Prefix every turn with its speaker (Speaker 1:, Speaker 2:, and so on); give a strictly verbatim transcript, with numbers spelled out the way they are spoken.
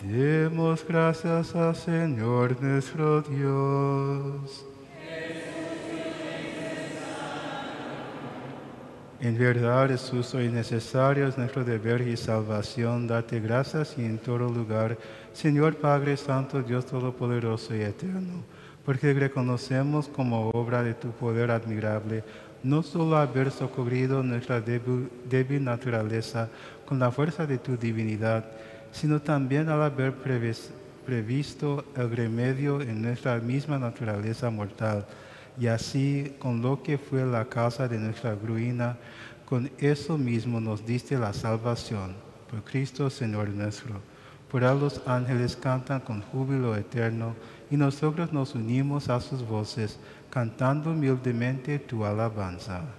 Speaker 1: Demos gracias al Señor nuestro Dios. En verdad es justo y necesario, es nuestro deber y salvación, darte gracias y en todo lugar, Señor Padre Santo, Dios Todopoderoso y Eterno, porque reconocemos como obra de tu poder admirable, no solo haber socorrido nuestra débil, débil naturaleza con la fuerza de tu divinidad, sino también al haber previs, previsto el remedio en nuestra misma naturaleza mortal, y así, con lo que fue la causa de nuestra ruina, con eso mismo nos diste la salvación. Por Cristo, Señor nuestro. Por él los ángeles cantan con júbilo eterno, y nosotros nos unimos a sus voces, cantando humildemente tu alabanza.